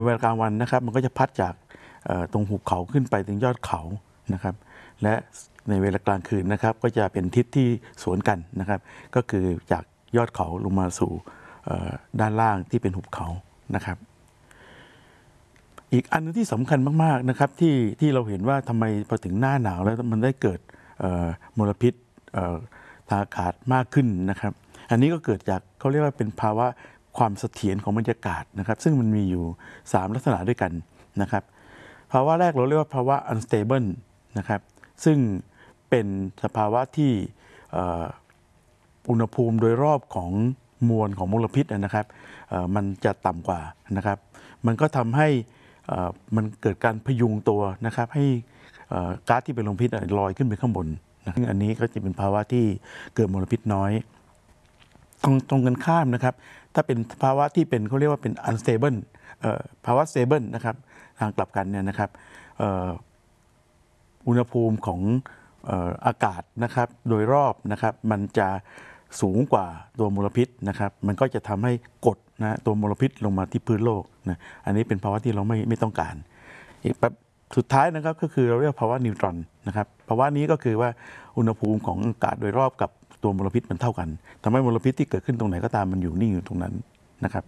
เวลากลางวันนะครับมันก็จะพัดจากตรงหุบเขาขึ้นไปถึงยอดเขานะครับและในเวลากลางคืนนะครับก็จะเป็นทิศที่สวนกันนะครับก็คือจากยอดเขาลงมาสู่ด้านล่างที่เป็นหุบเขานะครับอีกอันนึงที่สำคัญมากๆนะครับที่เราเห็นว่าทำไมพอถึงหน้าหนาวแล้วมันได้เกิดมลพิษทางอากาศมากขึ้นนะครับอันนี้ก็เกิดจากเขาเรียกว่าเป็นภาวะความเสถียรของบรรยากาศนะครับซึ่งมันมีอยู่3ลักษณะด้วยกันนะครับภาวะแรกเราเรียกว่าภาวะ unstable นะครับซึ่งเป็นสภาวะที่อุณหภูมิโดยรอบของมวลของมลพิษนะครับมันจะต่ำกว่านะครับมันก็ทำให้มันเกิดการพยุงตัวนะครับให้ก๊าซที่เป็นมลพิษลอยขึ้นไปข้างบนนะอันนี้ก็จะเป็นภาวะที่เกิดมลพิษน้อยตรงกันข้ามนะครับถ้าเป็นภาวะที่เป็นเขาเรียกว่าเป็น unstable ภาวะ stable นะครับทางกลับกันเนี่ยนะครับอุณหภูมิของอากาศนะครับโดยรอบนะครับมันจะสูงกว่าตัวมลพิษนะครับมันก็จะทำให้กดนะตัวมลพิษลงมาที่พื้นโลกนะอันนี้เป็นภาวะที่เราไม่ต้องการอีกแบบสุดท้ายนะครับก็คือเราเรียกภาวะนิวตรอนนะครับภาวะนี้ก็คือว่าอุณหภูมิของอากาศโดยรอบกับตัวมลพิษมันเท่ากันทำให้มลพิษที่เกิดขึ้นตรงไหนก็ตามมันอยู่นิ่งอยู่ตรงนั้นนะครับ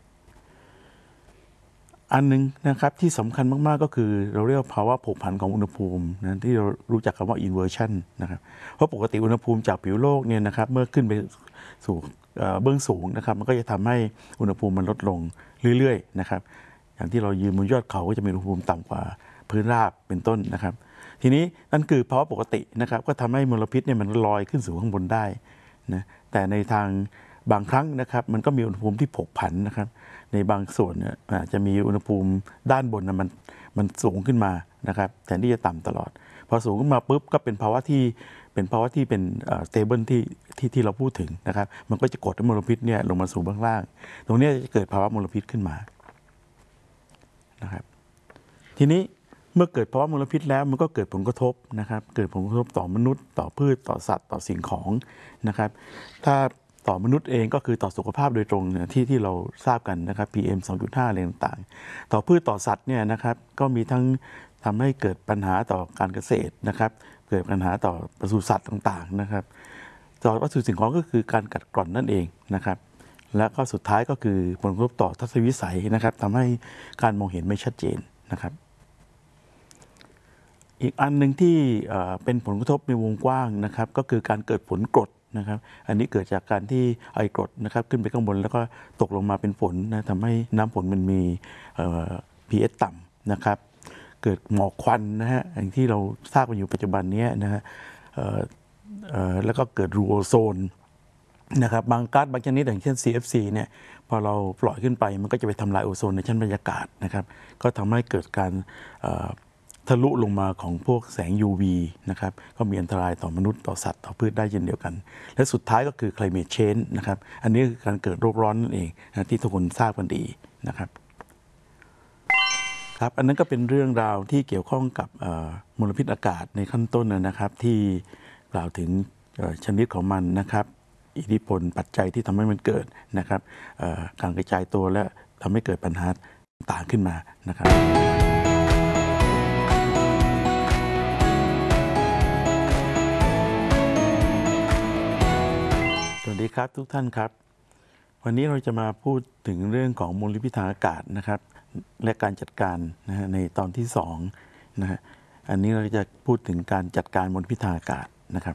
อันนึงนะครับที่สำคัญมากๆก็คือเราเรียกภาวะผกผันของอุณหภูมินะที่เรารู้จักคำว่า inversion นะครับเพราะปกติอุณหภูมิจากผิวโลกเนี่ยนะครับเมื่อขึ้นไปสู่เบื้องสูงนะครับมันก็จะทำให้อุณหภูมิมันลดลงเรื่อยๆนะครับอย่างที่เรายืนบนยอดเขาก็จะมีอุณหภูมิต่ำกว่าพื้นราบเป็นต้นนะครับทีนี้นั่นคือภาวะปกตินะครับก็ทำให้มลพิษเนี่ยมันลอยขึ้นสู่ข้างบนได้นะแต่ในทางบางครั้งนะครับมันก็มีอุณหภูมิที่ผกผันนะครับในบางส่วนเนี่ยอาจจะมีอุณหภูมิด้านบนมันสูงขึ้นมานะครับแทนที่จะต่ำตลอดพอสูงขึ้นมาปุ๊บก็เป็นภาวะที่เป็นstable ที่เราพูดถึงนะครับมันก็จะกดให้มลพิษเนี่ยลงมาสู่เบื้องล่างตรงนี้จะเกิดภาวะมลพิษขึ้นมานะครับทีนี้เมื่อเกิดภาวะมลพิษแล้วมันก็เกิดผลกระทบนะครับเกิดผลกระทบต่อมนุษย์ต่อพืชต่อสัตว์ต่อสิ่งของนะครับถ้าต่อมนุษย์เองก็คือต่อสุขภาพโดยตรงเนี่ยที่เราทราบกันนะครับ PM 2.5 อะไรต่างๆต่อพืชต่อสัตว์เนี่ยนะครับก็มีทั้งทำให้เกิดปัญหาต่อการเกษตรนะครับเกิดปัญหาต่อปศุสัตว์ต่างๆนะครับต่อวัตถุสิ่งของก็คือการกัดกร่อนนั่นเองนะครับและก็สุดท้ายก็คือผลกระทบต่อทัศนวิสัยนะครับทำให้การมองเห็นไม่ชัดเจนนะครับอีกอันหนึ่งที่เป็นผลกระทบในวงกว้างนะครับก็คือการเกิดฝนกรดนะครับอันนี้เกิดจากการที่ไอกรดนะครับขึ้นไปข้างบนแล้วก็ตกลงมาเป็นฝนนะทำให้น้ำฝนมันมีpH ต่ำนะครับเกิดหมอกควันนะฮะอย่างที่เราทราบกันอยู่ปัจจุบันนี้นะฮะแล้วก็เกิดรูโอโซนนะครับบางก๊าซบางชนิดอย่างเช่น CFC เนี่ยพอเราปล่อยขึ้นไปมันก็จะไปทำลายโอโซนในชั้นบรรยากาศนะครับก็ทำให้เกิดการทะลุลงมาของพวกแสง UV นะครับก็มีอันตรายต่อมนุษย์ต่อสัตว์ต่อพืชได้เช่นเดียวกันและสุดท้ายก็คือ climate change นะครับอันนี้คือการเกิดโลกร้อนนั่นเองนะที่ทุกคนทราบกันดีนะครับครับอันนั้นก็เป็นเรื่องราวที่เกี่ยวข้องกับมลพิษอากาศในขั้นต้นนะครับที่กล่าวถึงชนิดของมันนะครับอิทธิพลปัจจัยที่ทำให้มันเกิดนะครับการกระจายตัวและทำให้เกิดปัญหาต่างขึ้นมานะครับสวัสดีครับทุกท่านครับวันนี้เราจะมาพูดถึงเรื่องของมลพิษทางอากาศนะครับและการจัดการนะฮะในตอนที่2นะฮะอันนี้เราจะพูดถึงการจัดการมลพิษทางอากาศนะครับ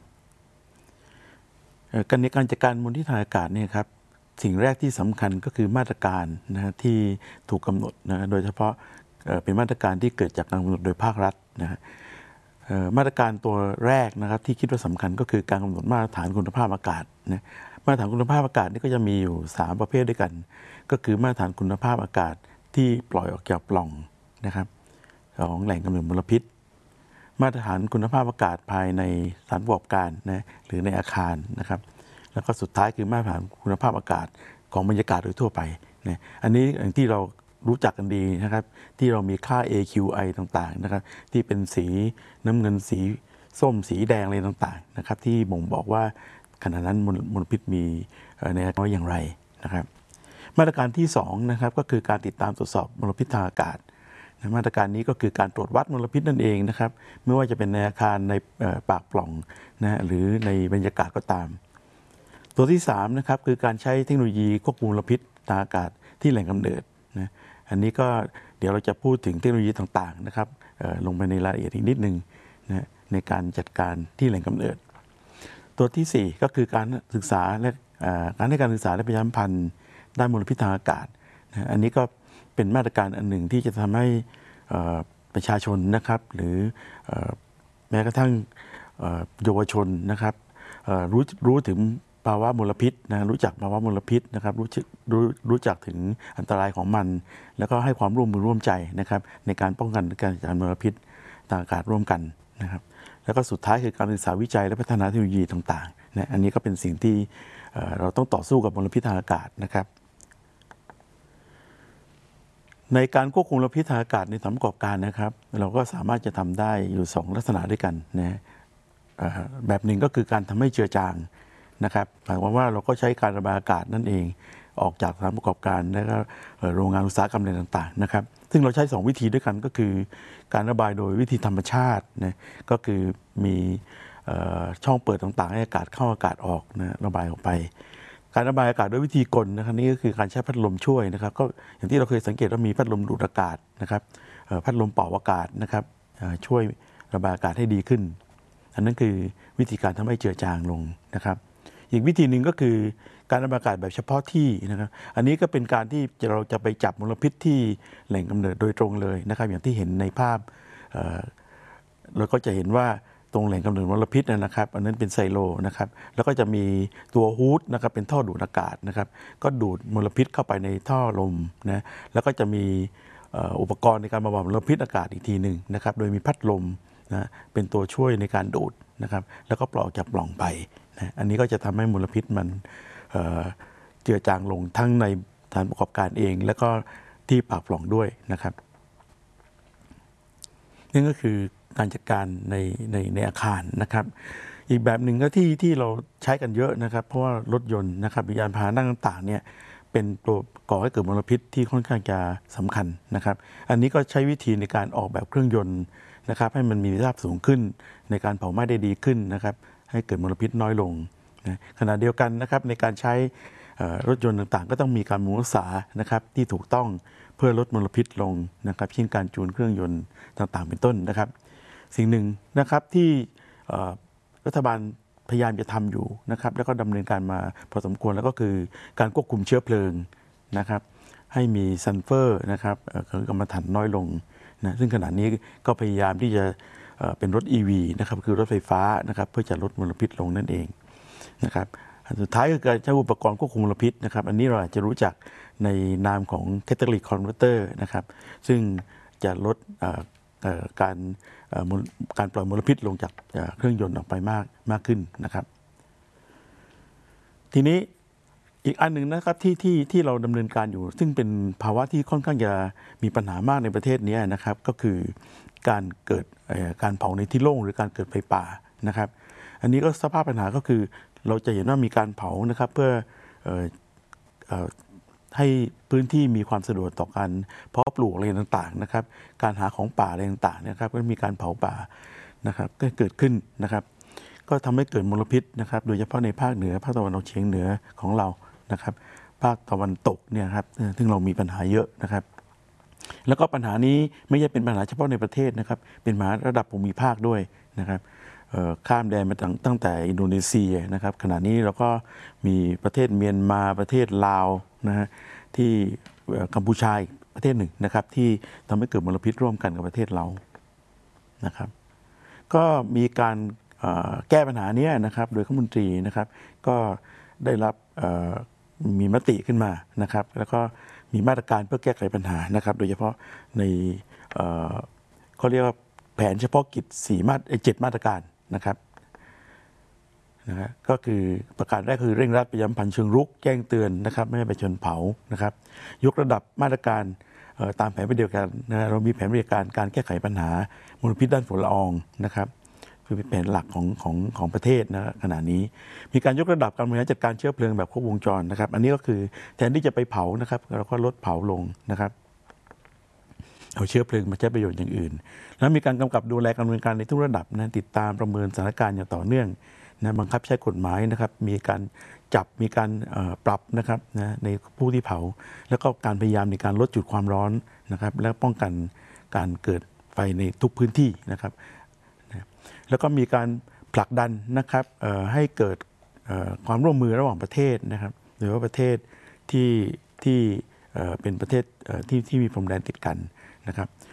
ในการจัดการมลพิษทางอากาศเนี่ยครับสิ่งแรกที่สำคัญก็คือมาตรการนะฮะที่ถูกกำหนดนะโดยเฉพาะเป็นมาตรการที่เกิดจากการกำหนดโดยภาครัฐนะฮะมาตรการตัวแรกนะครับที่คิดว่าสำคัญก็คือการกำหนดมาตรฐานคุณภาพอากาศนะมาตรฐานคุณภาพอากาศนี่ก็จะมีอยู่3ประเภทด้วยกันก็คือมาตรฐานคุณภาพอากาศที่ปล่อยออกจากปล่องนะครับของแหล่งกำเนิดมลพิษมาตรฐานคุณภาพอากาศภายในสถานประกอบการนะหรือในอาคารนะครับแล้วก็สุดท้ายคือมาตรฐานคุณภาพอากาศของบรรยากาศโดยทั่วไปนะอันนี้อย่างที่เรารู้จักกันดีนะครับที่เรามีค่า AQI ต่างๆนะครับที่เป็นสีน้ำเงินสีส้มสีแดงอะไรต่างๆนะครับที่บ่งบอกว่าขณะนั้นมลพิษมีในน้อยอย่างไรนะครับมาตรการที่2นะครับก็คือการติดตามตรวจสอบมลพิษทางอากาศมาตรการนี้ก็คือการตรวจวัดมลพิษนั่นเองนะครับไม่ว่าจะเป็นในอาคารในปากปล่องนะหรือในบรรยากาศก็ตามตัวที่3นะครับคือการใช้เทคโนโลยีควบคุมมลพิษทางอากาศที่แหล่งกำเนิดนะอันนี้ก็เดี๋ยวเราจะพูดถึงเทคโนโลยีต่างๆนะครับลงไปในรายละเอียดอีกนิดนึงนะในการจัดการที่แหล่งกำเนิดตัวที่4ก็คือการศึกษาและการให้การศึกษาและประชาสัมพันธ์ด้านมลพิษทางอากาศนะอันนี้ก็เป็นมาตรการอันหนึ่งที่จะทำให้ประชาชนนะครับหรือแม้กระทั่งเยาวชนนะครับรู้ถึงภาวะมลพิษนะรู้จักภาวะมลพิษนะครับรู้จักถึงอันตรายของมัน แล้วก็ให้ความร่วมมือร่วมใจนะครับในการป้องกันการจัดการมลพิษทางอากาศร่วมกันนะครับแล้วก็สุดท้ายคือการศึกษาวิจัยและพัฒนาเทคโนโลยีต่างๆนะอันนี้ก็เป็นสิ่งที่เราต้องต่อสู้กับมลพิษทางอากาศนะครับในการควบคุมมลพิษทางอากาศในสถานประกอบการนะครับเราก็สามารถจะทำได้อยู่2ลักษณะด้วยกันนะแบบหนึ่งก็คือการทำให้เจือจางนะครับหมายความว่าเราก็ใช้การระบายอากาศนั่นเองออกจากสถานประกอบการและก็โรงงานอุตสาหกรรมอะไรต่างๆนะครับซึ่งเราใช้2วิธีด้วยกันก็คือการระบายโดยวิธีธรรมชาตินะก็คือมีช่องเปิดต่างๆให้อากาศเข้าอากาศออกนะระบายออกไปการระบายอากาศด้วยวิธีกลนะครับนี่ก็คือการใช้พัดลมช่วยนะครับก็อย่างที่เราเคยสังเกตว่ามีพัดลมดูดอากาศนะครับพัดลมเป่าอากาศนะครับช่วยระบายอากาศให้ดีขึ้นอันนั้นคือวิธีการทำให้เจือจางลงนะครับอีกวิธีหนึ่งก็คือการระบายอากาศแบบเฉพาะที่นะครับอันนี้ก็เป็นการที่เราจะไปจับมลพิษที่แหล่งกำเนิดโดยตรงเลยนะครับอย่างที่เห็นในภาพเราก็จะเห็นว่าตรงแหล่งกำเนิดมลพิษนะครับอันนั้นเป็นไซโลนะครับแล้วก็จะมีตัวฮูดนะครับเป็นท่อดูดอากาศนะครับก็ดูดมลพิษเข้าไปในท่อลมนะแล้วก็จะมีอุปกรณ์ในการบำบัดมลพิษอากาศอีกทีหนึ่งนะครับโดยมีพัดลมนะเป็นตัวช่วยในการดูดนะครับแล้วก็ปล่อยออกจากปล่องไปนะอันนี้ก็จะทำให้มลพิษมันเจือจางลงทั้งในสถานประกอบการเองแล้วก็ที่ปากปล่องด้วยนะครับนี่ก็คือการจัดการในอาคารนะครับอีกแบบหนึ่งก็ที่เราใช้กันเยอะนะครับเพราะว่ารถยนต์นะครับยานพาหนะต่างๆเนี่ยเป็นตัวก่อให้เกิดมลพิษที่ค่อนข้างจะสำคัญนะครับอันนี้ก็ใช้วิธีในการออกแบบเครื่องยนต์นะครับให้มันมีประสิทธิภาพสูงขึ้นในการเผาไหม้ได้ดีขึ้นนะครับให้เกิดมลพิษน้อยลงนะขณะเดียวกันนะครับในการใช้รถยนต์ต่างๆก็ต้องมีการบำรุงรักษานะครับที่ถูกต้องเพื่อลดมลพิษลงนะครับเช่นการจูนเครื่องยนต์ต่างๆเป็นต้นนะครับสิ่งหนึ่งนะครับที่รัฐบาลพยายามจะทำอยู่นะครับแล้วก็ดำเนินการมาพอสมควรแล้วก็คือการควบคุมเชื้อเพลิงนะครับให้มีซัลเฟอร์นะครับกัมมันถันน้อยลงนะซึ่งขณะนี้ก็พยายามที่จะเป็นรถ EV นะครับคือรถไฟฟ้านะครับเพื่อจะลดมลพิษลงนั่นเองนะครับสุดท้ายคือการใช้อุปกรณ์ควบคุมมลพิษนะครับอันนี้เราอาจจะรู้จักในนามของ Catalytic Converter นะครับซึ่งจะลดการปล่อยมลพิษลงจากเครื่องยนต์ออกไปมากขึ้นนะครับทีนี้อีกอันหนึ่งนะครับที่เราดำเนินการอยู่ซึ่งเป็นภาวะที่ค่อนข้างจะมีปัญหามากในประเทศนี้นะครับก็คือการเกิดการเผาในที่โล่งหรือการเกิดไฟป่านะครับอันนี้ก็สภาพปัญหาก็คือเราจะเห็นว่ามีการเผานะครับเพื่อให้พื้นที่มีความสะดวกต่อการเพาะปลูกอะไรต่างๆนะครับการหาของป่าอะไรต่างๆนะครับก็มีการเผาป่านะครับก็เกิดขึ้นนะครับก็ทำให้เกิดมลพิษนะครับโดยเฉพาะในภาคเหนือภาคตะวันออกเฉียงเหนือของเรานะครับภาคตะวันตกเนี่ยครับซึ่งเรามีปัญหาเยอะนะครับแล้วก็ปัญหานี้ไม่ใช่เป็นปัญหาเฉพาะในประเทศนะครับเป็นปัญหาระดับภูมิภาคด้วยนะครับข้ามแดนมาตั้งแต่อินโดนีเซียนะครับขณะนี้เราก็มีประเทศเมียนมาประเทศลาวนะฮะที่กัมพูชาประเทศหนึ่งนะครับที่ทำให้เกิดมลพิษร่วมกันกับประเทศเรานะครับก็มีการแก้ปัญหานี้นะครับโดยคณะรัฐมนตรีนะครับก็ได้รับมีมติขึ้นมานะครับแล้วก็มีมาตรการเพื่อแก้ไขปัญหานะครับโดยเฉพาะในเขาเรียกว่าแผนเฉพาะกิจ7 มาตรการนะครับก็คือประการแรกคือเร่งรัดประชาสัมพันธ์เชิงรุกแจ้งเตือนนะครับไม่ให้ไปชนเผานะครับยกระดับมาตรการตามแผนปฏิบัติการนะเรามีแผนปฏิบัติการการแก้ไขปัญหามลพิษด้านฝุ่นละอองนะครับคือเป็นแผนหลักของประเทศนะขณะนี้มีการยกระดับการบริหารจัดการเชื้อเพลิงแบบครบวงจรนะครับอันนี้ก็คือแทนที่จะไปเผานะครับเราก็ลดเผาลงนะครับเอาเชื้อเพลิงมาใช้ประโยชน์อย่างอื่นแล้วมีการกำกับดูแลการดำเนินการในทุกระดับนะติดตามประเมินสถานการณ์อย่างต่อเนื่องนะบังคับใช้กฎหมายนะครับมีการจับมีการปรับนะครับนะในผู้ที่เผาแล้วก็การพยายามในการลดจุดความร้อนนะครับและป้องกันการเกิดไฟในทุกพื้นที่นะครับแล้วก็มีการผลักดันนะครับให้เกิดความร่วมมือระหว่างประเทศนะครับหรือว่าประเทศที่เป็นประเทศที่มีพรมแดนติดกันนะครับ